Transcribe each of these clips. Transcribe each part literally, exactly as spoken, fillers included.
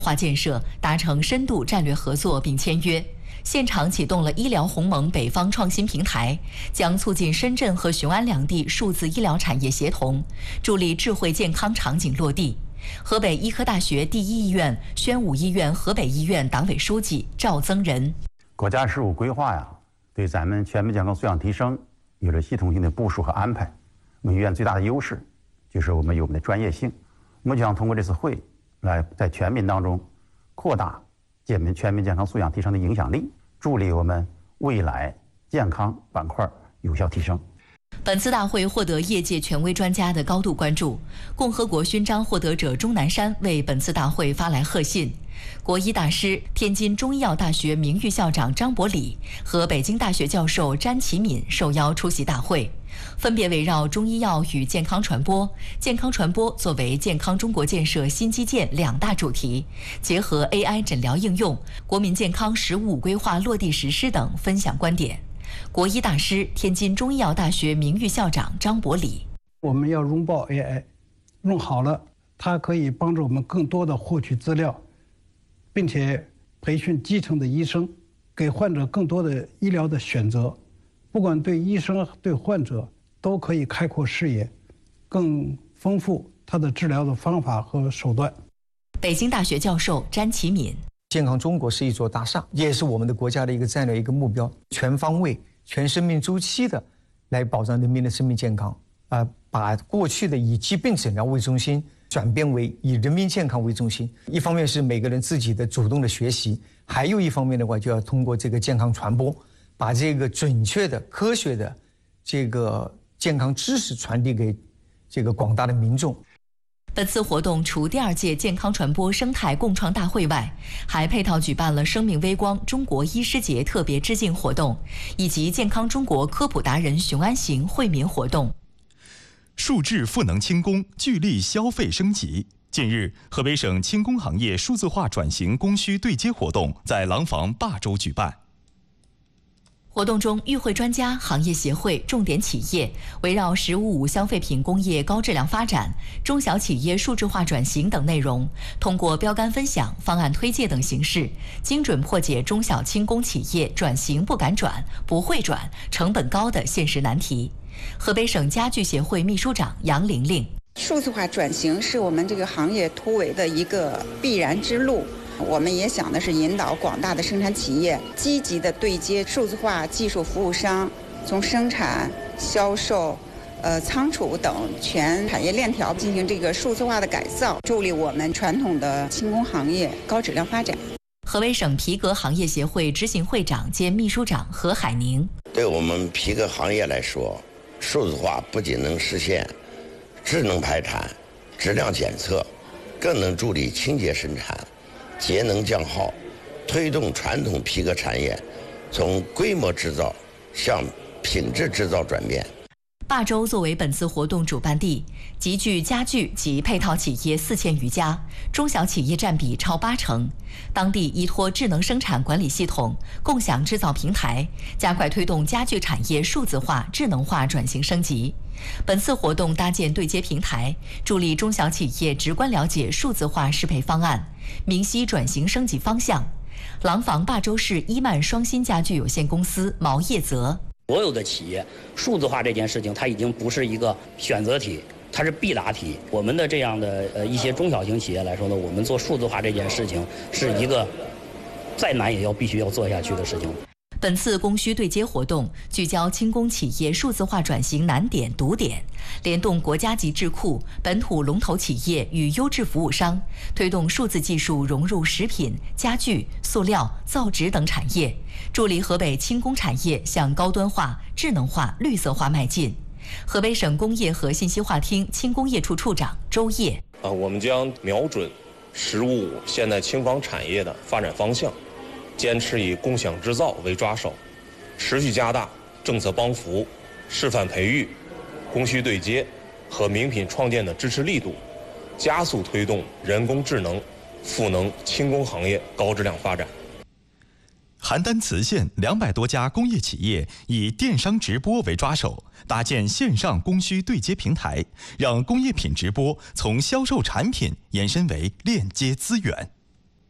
化建设达成深度战略合作并签约。现场启动了医疗鸿蒙北方创新平台，将促进深圳和雄安两地数字医疗产业协同，助力智慧健康场景落地。河北医科大学第一医院宣武医院河北医院党委书记赵增仁： 国家十五规划呀，对咱们全民健康素养提升有了系统性的部署和安排。我们医院最大的优势就是我们有我们的专业性。我们将通过这次会，来在全民当中扩大健民全民健康素养提升的影响力，助力我们未来健康板块有效提升。 本次大会获得业界权威专家的高度关注。共和国勋章获得者钟南山为本次大会发来贺信。国医大师、天津中医药大学名誉校长张伯礼和北京大学教授詹其敏受邀出席大会，分别围绕中医药与健康传播、健康传播作为健康中国建设新基建两大主题，结合 A I 诊疗应用、国民健康“十五五”规划落地实施等分享观点。国医大师、天津中医药大学名誉校长张伯礼： 我们要拥抱 A I， 用好了，它可以帮助我们更多的获取资料，并且培训基层的医生，给患者更多的医疗的选择。不管对医生对患者都可以开阔视野，更丰富他的治疗的方法和手段。 北京大学教授詹其敏： 健康中国是一座大厦，也是我们的国家的一个战略一个目标，全方位、全生命周期的来保障人民的生命健康，啊、呃，把过去的以疾病诊疗为中心转变为以人民健康为中心。一方面是每个人自己的主动的学习，还有一方面的话就要通过这个健康传播，把这个准确的、科学的这个健康知识传递给这个广大的民众。 本次活动除第二届健康传播生态共创大会外，还配套举办了生命微光中国医师节特别致敬活动，以及健康中国科普达人雄安行惠民活动。 数字赋能轻工，聚力消费升级。近日，河北省轻工行业数字化转型供需对接活动在廊坊霸州举办。 活动中，与会专家、行业协会、重点企业围绕“十五五”消费品工业高质量发展、中小企业数字化转型等内容，通过标杆分享、方案推介等形式，精准破解中小轻工企业转型不敢转、不会转、成本高的现实难题。河北省家具协会秘书长杨玲玲： 数字化转型是我们这个行业突围的一个必然之路。我们也想的是引导广大的生产企业积极的对接数字化技术服务商，从生产、销售、呃仓储等全产业链条进行这个数字化的改造，助力我们传统的轻工行业高质量发展。 河北省皮革行业协会执行会长兼秘书长何海宁： 对我们皮革行业来说，数字化不仅能实现智能排产、质量检测，更能助力清洁生产、节能降耗，推动传统皮革产业从规模制造向品质制造转变。 霸州作为本次活动主办地，集聚家具及配套企业四千余家，中小企业占比超八成。当地依托智能生产管理系统、共享制造平台，加快推动家具产业数字化、智能化转型升级。本次活动搭建对接平台，助力中小企业直观了解数字化适配方案，明晰转型升级方向。廊坊霸州市伊曼双新家具有限公司毛业泽： 所有的企业数字化这件事情，它已经不是一个选择题，它是必答题。我们的这样的呃一些中小型企业来说呢，我们做数字化这件事情是一个再难也要必须要做下去的事情。 本次供需对接活动聚焦轻工企业数字化转型难点堵点，联动国家级智库、本土龙头企业与优质服务商，推动数字技术融入食品、家具、塑料、造纸等产业，助力河北轻工产业向高端化、智能化、绿色化迈进。河北省工业和信息化厅轻工业处处长周烨： 啊，我们将瞄准“十五五”现代轻纺产业的发展方向，坚持以共享制造为抓手，持续加大政策帮扶、示范培育、供需对接和名品创建的支持力度，加速推动人工智能赋能轻工行业高质量发展。 邯郸磁县两百多家工业企业以电商直播为抓手，搭建线上供需对接平台，让工业品直播从销售产品延伸为链接资源。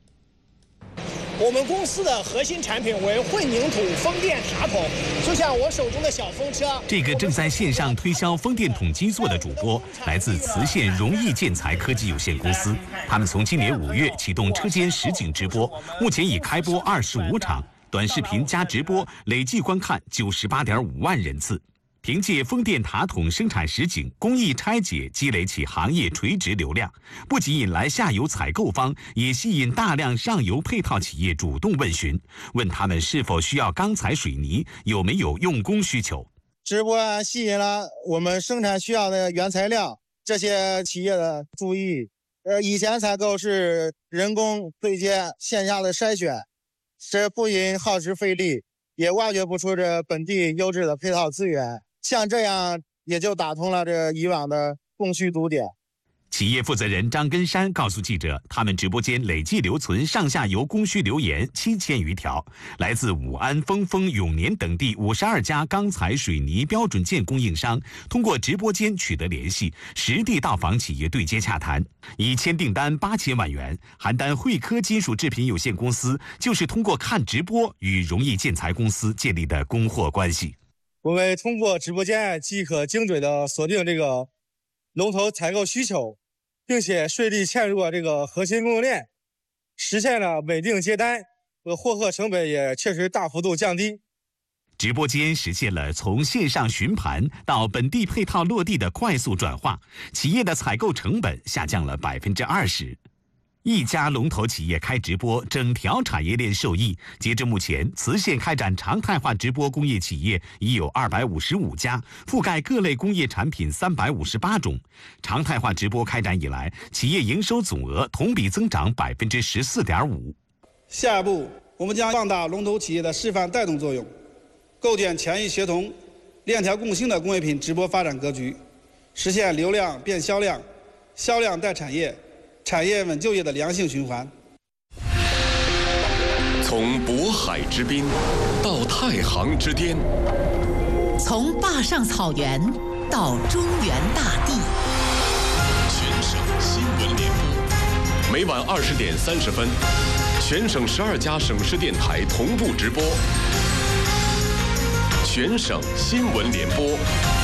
我们公司的核心产品为混凝土风电塔筒，就像我手中的小风车。 这个正在线上推销风电筒基座的主播来自磁县荣毅建材科技有限公司，他们从今年五月启动车间实景直播，目前已开播二十五场，短视频加直播累计观看九十八点五万人次。凭借风电塔筒生产实景、工艺拆解，积累起行业垂直流量，不仅引来下游采购方，也吸引大量上游配套企业主动问询，问他们是否需要钢材水泥，有没有用工需求。 直播吸引了我们生产需要的原材料，这些企业的注意。呃，以前采购是人工对接、线下的筛选，这不仅耗时费力，也挖掘不出这本地优质的配套资源。像这样也就打通了这以往的供需堵点。 企业负责人张根山告诉记者，他们直播间累计留存上下游供需留言七千余条，来自武安、丰丰、永年等地五十二家钢材、水泥标准件供应商，通过直播间取得联系，实地到访企业对接洽谈，已签订单八千万元。邯郸汇科金属制品有限公司就是通过看直播与荣毅建材公司建立的供货关系。 我们通过直播间即可精准的锁定这个龙头采购需求，并且顺利嵌入这个核心供应链，实现了稳定接单，和获客成本也确实大幅度降低。 直播间实现了从线上询盘到本地配套落地的快速转化，企业的采购成本下降了百分之二十。一家龙头企业开直播，整条产业链受益。截至目前，磁县开展常态化直播工业企业已有二百五十五家，覆盖各类工业产品三百五十八种。常态化直播开展以来，企业营收总额同比增长百分之十四点五。 下一步，我们将放大龙头企业的示范带动作用，构建全域协同、链条共兴的工业品直播发展格局，实现流量变销量、销量带产业。产业稳就业的良性循环。 从渤海之滨到太行之巅， 从坝上草原到中原大地， 全省新闻联播，每晚二十点三十分，全省十二家省市电台同步直播。全省新闻联播。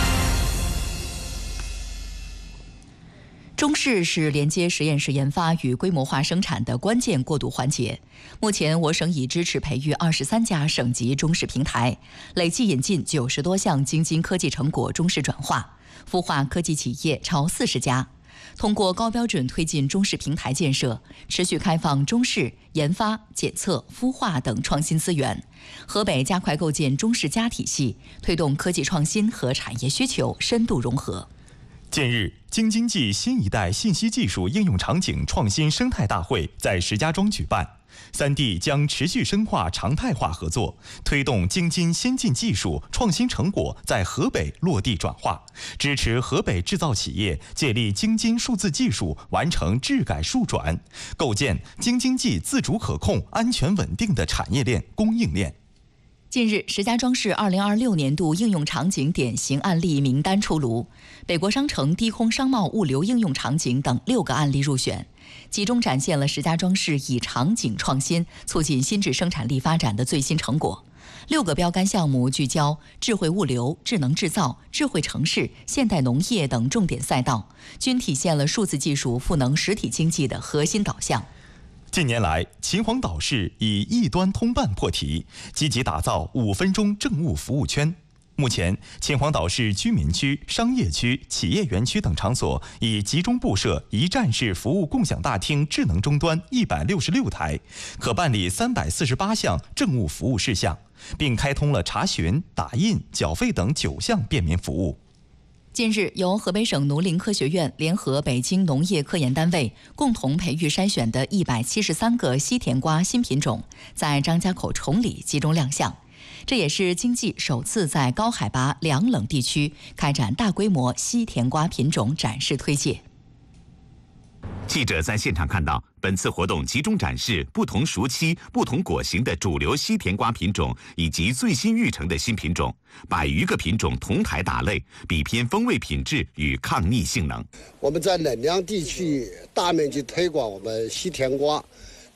中试是连接实验室研发与规模化生产的关键过渡环节。目前，我省已支持培育二十三家省级中试平台，累计引进九十多项京津科技成果中试转化，孵化科技企业超四十家。通过高标准推进中试平台建设，持续开放中试研发、检测、孵化等创新资源。河北加快构建中试加体系，推动科技创新和产业需求深度融合。 近日，京津冀新一代信息技术应用场景创新生态大会在石家庄举办，三地将持续深化常态化合作，推动京津先进技术创新成果在河北落地转化，支持河北制造企业建立京津数字技术，完成质改数转，构建京津冀自主可控、安全稳定的产业链、供应链。 近日，石家庄市二零二六年度应用场景典型案例名单出炉，北国商城低空商贸物流应用场景等六个案例入选，集中展现了石家庄市以场景创新促进新质生产力发展的最新成果。六个标杆项目聚焦智慧物流、智能制造、智慧城市、现代农业等重点赛道，均体现了数字技术赋能实体经济的核心导向。 近年来，秦皇岛市以一端通办破题，积极打造五分钟政务服务圈。目前，秦皇岛市居民区、商业区、企业园区等场所已集中布设一站式服务共享大厅智能终端一百六十六台，可办理三百四十八项政务服务事项，并开通了查询、打印、缴费等九项便民服务。 近日，由河北省农林科学院联合北京农业科研单位共同培育筛选的一百七十三个西甜瓜新品种，在张家口崇礼集中亮相。这也是经济首次在高海拔凉冷地区开展大规模西甜瓜品种展示推介。 记者在现场看到，本次活动集中展示不同熟期、不同果型的主流西甜瓜品种，以及最新育成的新品种，百余个品种同台打擂，比拼风味品质与抗逆性能。 我们在冷凉地区大面积推广我们西甜瓜，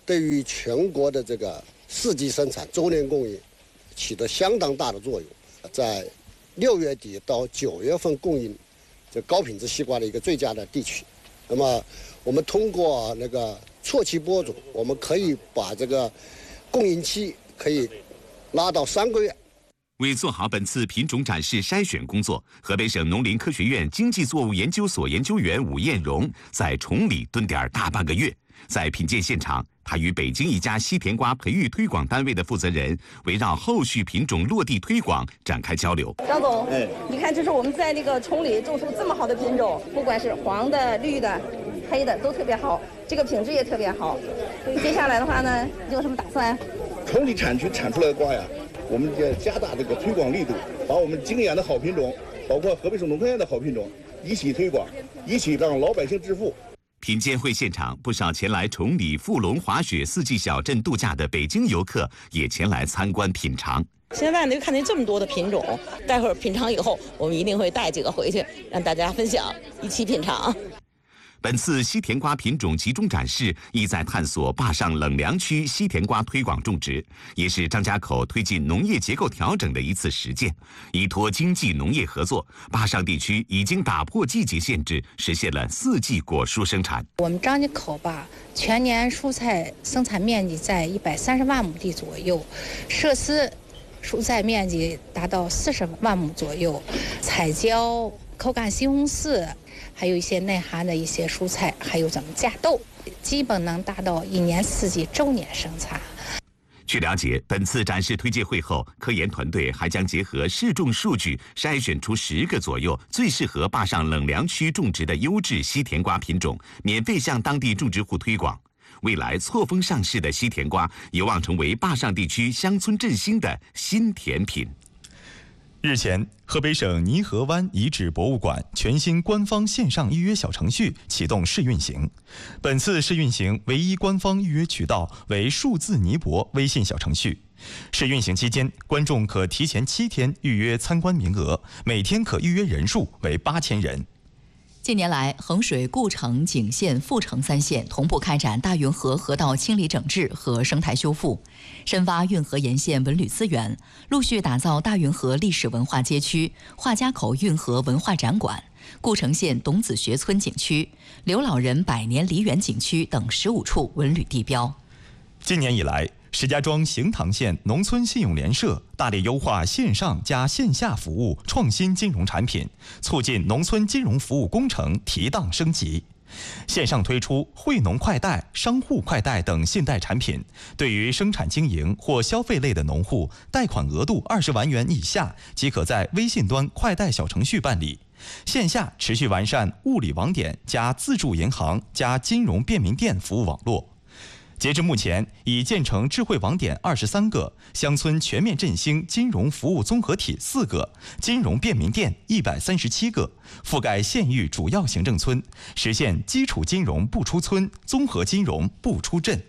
对于全国的这个四季生产、周年供应起到相当大的作用，在六月底到九月份供应这高品质西瓜的一个最佳的地区。那么，我们通过那个错期播种，我们可以把这个供应期可以拉到三个月。 为做好本次品种展示筛选工作，河北省农林科学院经济作物研究所研究员武艳荣在崇礼蹲点大半个月。在品鉴现场，他与北京一家西甜瓜培育推广单位的负责人围绕后续品种落地推广展开交流。 张总，哎，你看，这是我们在那个崇礼种出这么好的品种，不管是黄的、绿的、黑的，都特别好，这个品质也特别好。接下来的话呢，你有什么打算？ 崇礼产区产出来的瓜呀，我们就加大这个推广力度，把我们经验的好品种，包括河北省农科院的好品种一起推广，一起让老百姓致富。 品鉴会现场，不少前来崇礼富龙滑雪四季小镇度假的北京游客也前来参观品尝。 现在呢，看见这么多的品种，待会儿品尝以后，我们一定会带几个回去，让大家分享，一起品尝。 本次西甜瓜品种集中展示，意在探索坝上冷凉区西甜瓜推广种植，也是张家口推进农业结构调整的一次实践。依托经济农业合作，坝上地区已经打破季节限制，实现了四季果蔬生产。 我们张家口吧，全年蔬菜生产面积在一百三十万亩地左右，设施蔬菜面积达到四十万亩左右，彩椒、口感西红柿，还有一些内涵的一些蔬菜，还有咱们架豆，基本能达到一年四季周年生产。 据了解，本次展示推介会后，科研团队还将结合试种数据，筛选出十个左右最适合坝上冷凉区种植的优质西甜瓜品种，免费向当地种植户推广。未来错峰上市的西甜瓜有望成为坝上地区乡村振兴的新甜品。 日前，河北省泥河湾遗址博物馆全新官方线上预约小程序启动试运行。本次试运行唯一官方预约渠道为数字泥博微信小程序。试运行期间，观众可提前七天预约参观名额，每天可预约人数为八千人。 近年来，衡水、故城、景县、阜城三县同步开展大运河河道清理整治和生态修复，深挖运河沿线文旅资源，陆续打造大运河历史文化街区、画家口运河文化展馆、故城县董子学村景区、刘老人百年梨园景区等十五处文旅地标。 今年以来，石家庄行塘县农村信用联社大力优化线上加线下服务创新金融产品，促进农村金融服务工程提档升级。线上推出惠农快贷、商户快贷等信贷产品，对于生产经营或消费类的农户，贷款额度二十万元以下即可在微信端快贷小程序办理。线下持续完善物理网点加自助银行加金融便民店服务网络。截至目前，已建成智慧网点二十三个，乡村全面振兴金融服务综合体四个，金融便民店一百三十七个，覆盖县域主要行政村，实现基础金融不出村，综合金融不出镇。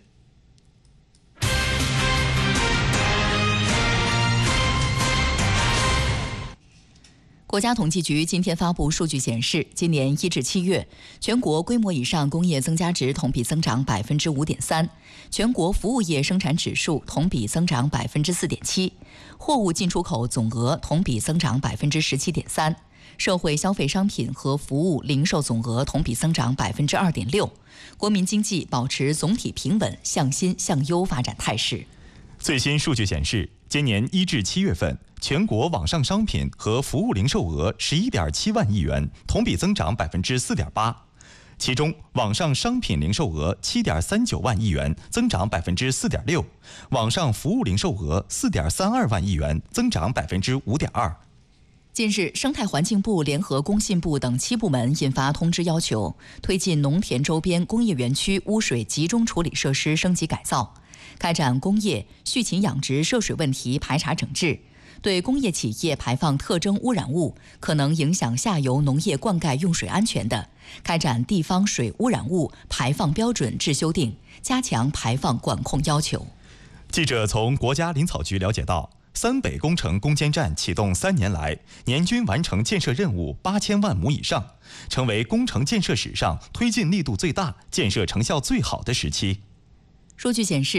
国家统计局今天发布数据显示，今年一至七月，全国规模以上工业增加值同比增长百分之五点三，全国服务业生产指数同比增长百分之四点七，货物进出口总额同比增长百分之十七点三，社会消费商品和服务零售总额同比增长百分之二点六，国民经济保持总体平稳、向新向优发展态势。 最新数据显示，今年一至七月份，全国网上商品和服务零售额十一点七万亿元，同比增长百分之四点八。其中，网上商品零售额七点三九万亿元，增长百分之四点六；网上服务零售额四点三二万亿元，增长百分之五点二。 近日，生态环境部联合工信部等七部门印发通知，要求推进农田周边工业园区污水集中处理设施升级改造，开展工业畜禽养殖涉水问题排查整治，对工业企业排放特征污染物可能影响下游农业灌溉用水安全的，开展地方水污染物排放标准制修订，加强排放管控要求。 记者从国家林草局了解到，三北工程攻坚战启动三年来，年均完成建设任务八千万亩以上，成为工程建设史上推进力度最大、建设成效最好的时期。 数据显示，